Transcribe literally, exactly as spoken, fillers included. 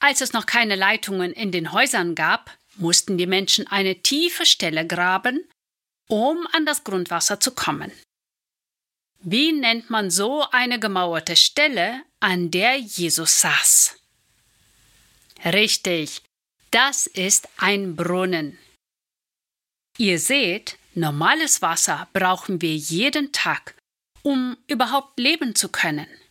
Als es noch keine Leitungen in den Häusern gab, mussten die Menschen eine tiefe Stelle graben, um an das Grundwasser zu kommen. Wie nennt man so eine gemauerte Stelle, an der Jesus saß? Richtig, das ist ein Brunnen. Ihr seht, normales Wasser brauchen wir jeden Tag, um überhaupt leben zu können.